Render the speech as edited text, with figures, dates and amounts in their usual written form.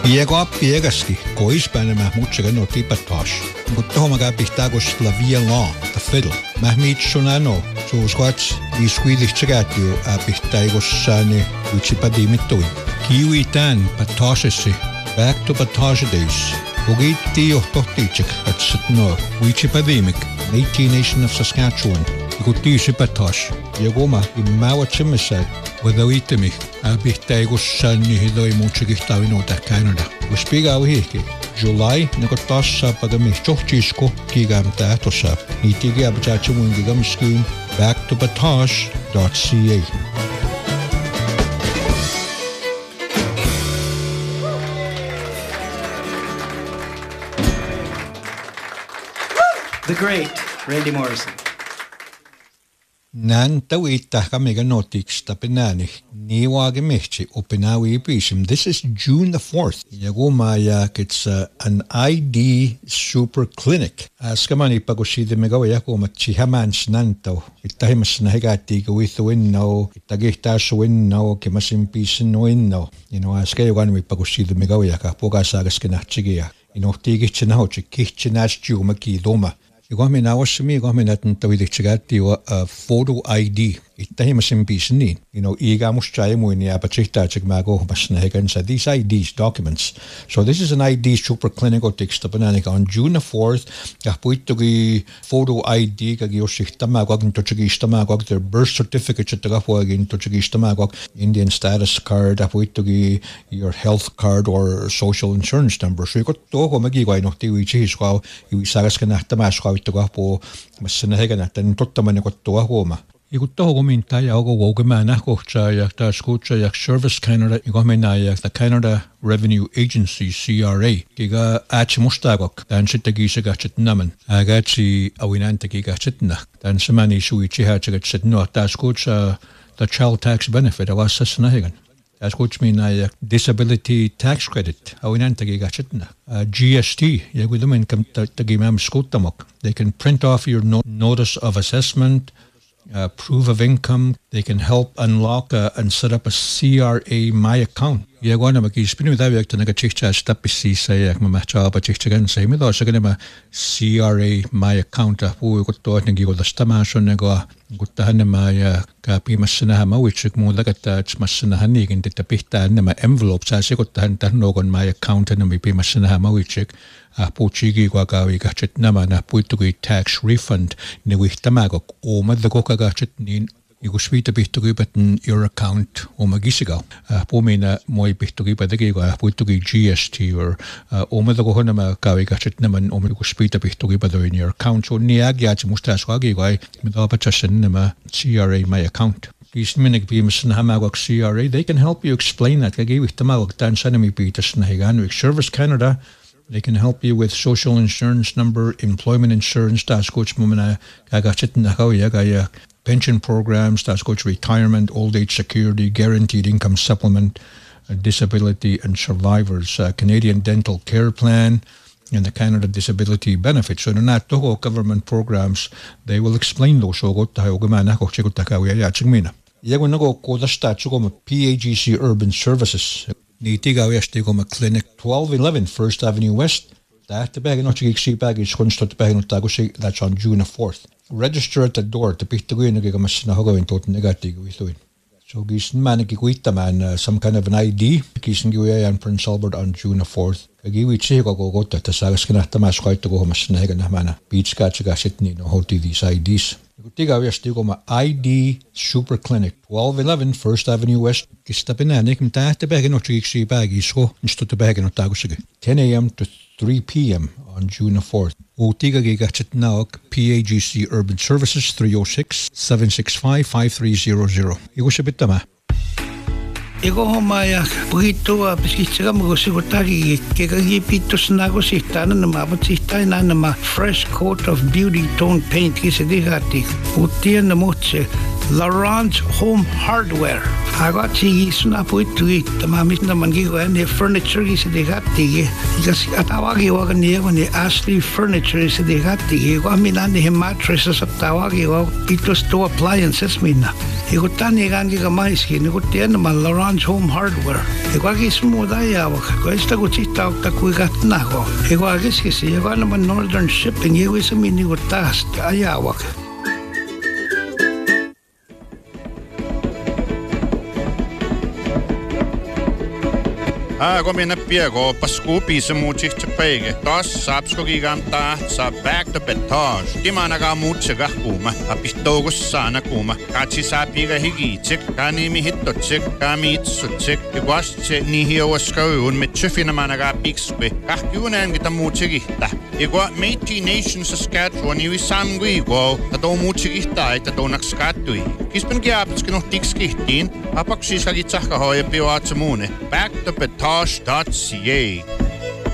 Piega piegaski, koispäinen mä muutsegan no tipatas. Mutta tohon mä käpihtääkos la violon, the fiddle. Mä miitsunano, suusquats, iskuidihtsikätio äpihtääkos sääni uitsipadimittuin. Kiwi tän patasesi, back to patasedeus. Ugiitti johtohtiitsek, että no, uitsipadimik, Métis Nation of Saskatchewan. Ikutti patas. Ja goma, immäuatsemissään. Wadawittami, äpihtääkos sääni hidoi muutsekihtavinuuta Canada. Uspiga uhihki. July nakotaassa pagami chohchisko kigam tahtossa. Niitigi abjaachimun gigam scheme backtobatage.ca. The great Randy Morrison. Nän tawiittah kamiga notiks tapinani niwaage mehchi opinawi bishim. This is June the 4th. Yagumayak, it's an ID super clinic. Askamani pagoshide megawa yakuma chihamans nanto. Itahimas na higati with the window, itagihtas window, kimasim pisin window. You know, askayugan pagoshide megawa yaka, pogasagaskinachia. Inohtigichinauchi, kitchenas jumaki doma. Igommi nawashmi igommi natn tawidikchigati wa photo ID ittahimasim bisni iga muschai muini apachihtaachik mago masnahegan sa these IDs documents. So this is an ID super clinical tikstapaнаник on June the 4th kahpuittugi photo ID kagi yoshihtamagog intochigishtamagog their birth certificate chitagapwag intochigishtamagog Indian status card apuittugi your health card or social insurance number. So ikot toho magigwai nohti wichishwa iwisagaskanahtamashwa ittogapo masnahegan atan tottamanikottua huoma. Ikuttoho komintaja ogo wogemana kohchaja taskuchaja Service Canada igomena the Canada Revenue Agency CRA kiga achmustagok dan sitagishagachet naman agachi awinantakigachetna dan semani suichihachagachet no taskucha the child tax benefit awasasnahigan taskuch minaya disability tax credit awinantakigachetna GST yagudumen kam tagimam skutamok. They can print off your notice of assessment, proof of income. They can help unlock and set up a CRA My Account. Yagwana makispinu daviak to nagachicha stapisi sayak mamacha bachichagan say me those again CRA My Account who got to ngi go the stamasho nego gutahan ma kapi masna ma which mo lagata masna hanig in the pihta na envelopes as gutahan tanogon My Account and mi masna ma which Puchigi gwagawi gachet nama na puitugi tax refund ni wihtamagok o madlagoka gachet nin igusvita pihtugi baten your account o magisigaw pumina moi pihtugi badagi puitugi GST or o madlagoka nama gawi gachet naman o igusvita pihtugi bado in your account so niagyat mustas wagi gwai midapachashan nama CRA My Account. Kisminig bimas na hamagok CRA, they can help you explain that kagi wihtamagok tan sanami pitas na higan Service Canada. They can help you with social insurance number, employment insurance, pension programs, retirement, old age security, guaranteed income supplement, disability and survivors, Canadian dental care plan, and the Canada disability benefit. So they're not toho government programs. They will explain those. So PAGC Urban Services. Nitigawiastigoma Clinic 1211 First Avenue West. That's on June 4th. Register at the door to pick the green so Gisen man some kind of an ID Gisen and Prince Albert on June 4th. Giwi Chigo go to Sagaskin Tamas quite to go Masnagan Mana Beach Gachigashitni no hoti these IDs. Tigawiastigoma ID Super Clinic 1211 First Avenue West. Gistapinanik the bag no tree bag so instead to bag no tagushig 10 a.m. to 3 p.m. on June 4th. Utiga gigachet now PAGC Urban Services 306-765-5300. Igushabitama. Ego homaya puhito piskichaga mugosigotagi kegagi pitos nagositana na mabatsitana na fresh coat of beauty tone paint kisedigati utian na moche Laurent's Home Hardware. Agati suna puito tamamis na mangigo and furniture kisedigati kasi atawagi wagan niya ni Ashley Furniture kisedigati ego aminan ni mattresses at tawagi wa pitos to appliances mina. Ego tani gangi gamais kini utian na Laurent John's Home Hardware. Ego agis mo dayawak. Ko esta ko chitawak ta kuigat na ko. Ego agis kasi ego naman Northern Shipping. Ego isa minigutas ayawak. Kun minä piego paskuupi se muutsiksi peike. Taas saapsko gigantaa saa back to betage. Timanaga muutse kahkuuma. Apis toukossa saana kuuma. Katsi saa piega higiitsek. Kanimi hittotsek. Kami itsutsek. Ja vastse niihin ouaskauun. Me tsyfinamanaga pikskwe. Kahkiuneen kita muutse kihtä. Ja kun Métis Nation Saskatchewan iwi samgui go. Tato muutse kihtä että tounaks kattui. Kispen kiapetskin ohtiks kihtiin. Apaksis hagitsahka hoja pioatse muune. Back to betage.ca